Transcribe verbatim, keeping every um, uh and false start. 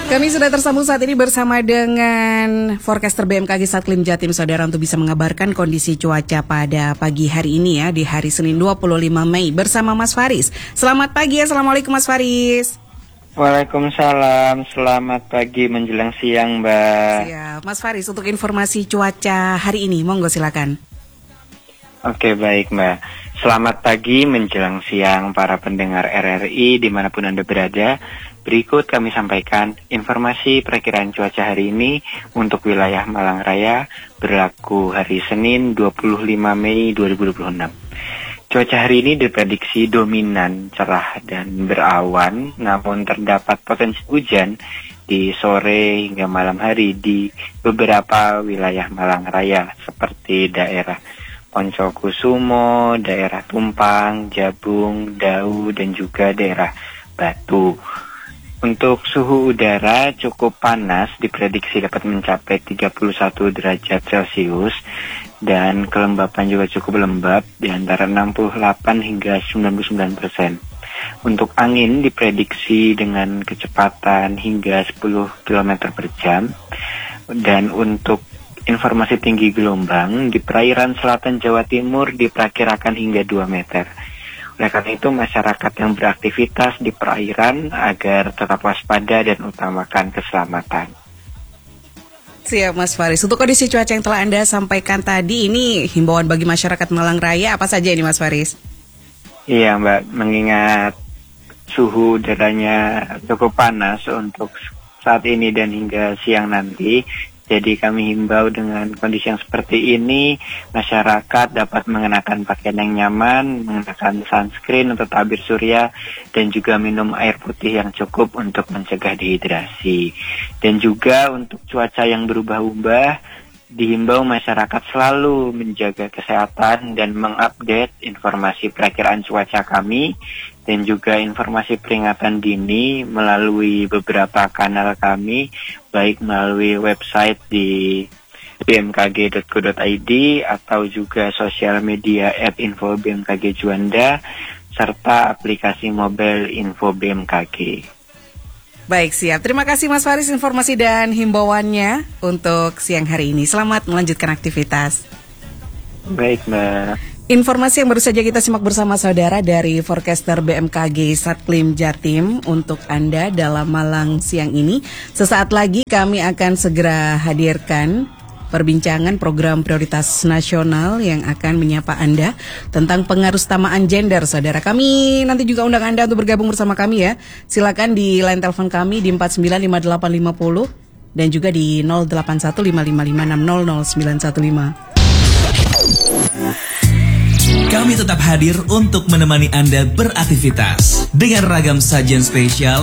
Kami sudah tersambung saat ini bersama dengan forecaster B M K G Satklim Jatim, saudara, untuk bisa mengabarkan kondisi cuaca pada pagi hari ini ya, di hari Senin dua puluh lima Mei bersama Mas Faris. Selamat pagi, Assalamualaikum Mas Faris. Waalaikumsalam, selamat pagi menjelang siang, Mbak. Siap, Mas Faris, untuk informasi cuaca hari ini, monggo silakan. Oke, baik Mbak. Selamat pagi menjelang siang para pendengar R R I dimanapun Anda berada. Berikut kami sampaikan informasi perakiraan cuaca hari ini untuk wilayah Malang Raya berlaku hari Senin dua puluh lima Mei dua ribu dua puluh enam. Cuaca hari ini diprediksi dominan cerah dan berawan, namun terdapat potensi hujan di sore hingga malam hari di beberapa wilayah Malang Raya seperti daerah Poncokusumo, daerah Tumpang, Jabung, Dau, dan juga daerah Batu. Untuk suhu udara cukup panas, diprediksi dapat mencapai tiga puluh satu derajat Celcius, dan kelembapan juga cukup lembab di antara enam puluh delapan hingga sembilan puluh sembilan persen. Untuk angin diprediksi dengan kecepatan hingga sepuluh kilometer per jam, dan untuk informasi tinggi gelombang di perairan selatan Jawa Timur diperkirakan hingga dua meter. Oleh karena itu, masyarakat yang beraktivitas di perairan agar tetap waspada dan utamakan keselamatan. Siap Mas Faris. Untuk kondisi cuaca yang telah Anda sampaikan tadi, ini himbauan bagi masyarakat Malang Raya apa saja ini Mas Faris? Iya Mbak, mengingat suhu udaranya cukup panas untuk saat ini dan hingga siang nanti, jadi kami himbau dengan kondisi yang seperti ini, masyarakat dapat mengenakan pakaian yang nyaman, mengenakan sunscreen untuk tabir surya, dan juga minum air putih yang cukup untuk mencegah dehidrasi. Dan juga untuk cuaca yang berubah-ubah, dihimbau masyarakat selalu menjaga kesehatan dan mengupdate informasi perakiraan cuaca kami, dan juga informasi peringatan dini melalui beberapa kanal kami, baik melalui website di b m k g dot co dot i d atau juga sosial media at info B M K G Juanda, serta aplikasi mobile info B M K G. Baik, siap. Terima kasih Mas Faris informasi dan himbauannya untuk siang hari ini. Selamat melanjutkan aktivitas. Baik, Mbak. Informasi yang baru saja kita simak bersama saudara dari forecaster B M K G Satklim Jatim untuk Anda dalam Malang siang ini. Sesaat lagi kami akan segera hadirkan perbincangan program prioritas nasional yang akan menyapa Anda tentang pengarustamaan gender, saudara. Kami nanti juga undang Anda untuk bergabung bersama kami ya. Silakan di line telepon kami di empat sembilan lima delapan lima nol dan juga di nol delapan satu lima lima lima enam nol nol sembilan satu lima. Kami tetap hadir untuk menemani Anda beraktivitas dengan ragam sajian spesial